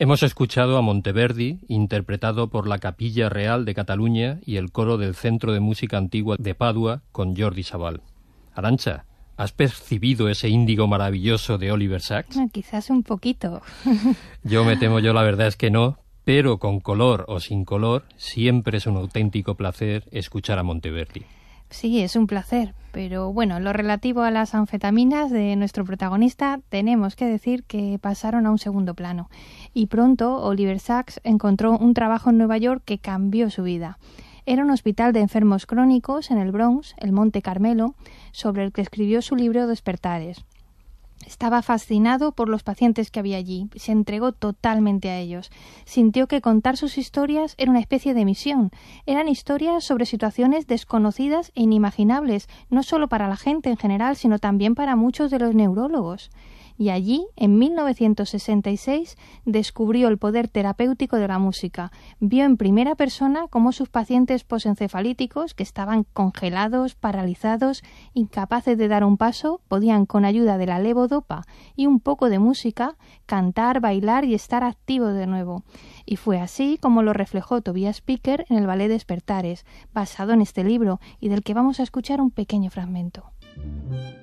Hemos escuchado a Monteverdi, interpretado por la Capilla Real de Cataluña y el coro del Centro de Música Antigua de Padua con Jordi Sabal. Arantxa, ¿has percibido ese índigo maravilloso de Oliver Sacks? Quizás un poquito. Yo me temo, la verdad es que no, pero con color o sin color, siempre es un auténtico placer escuchar a Monteverdi. Sí, es un placer, pero bueno, lo relativo a las anfetaminas de nuestro protagonista, tenemos que decir que pasaron a un segundo plano. Y pronto Oliver Sacks encontró un trabajo en Nueva York que cambió su vida. Era un hospital de enfermos crónicos en el Bronx, el Monte Carmelo, sobre el que escribió su libro Despertares. Estaba fascinado por los pacientes que había allí, se entregó totalmente a ellos. Sintió que contar sus historias era una especie de misión. Eran historias sobre situaciones desconocidas e inimaginables, no solo para la gente en general, sino también para muchos de los neurólogos. Y allí, en 1966, descubrió el poder terapéutico de la música. Vio en primera persona cómo sus pacientes posencefalíticos, que estaban congelados, paralizados, incapaces de dar un paso, podían, con ayuda de la levodopa y un poco de música, cantar, bailar y estar activos de nuevo. Y fue así como lo reflejó Tobias Picker en el ballet Despertares, basado en este libro y del que vamos a escuchar un pequeño fragmento.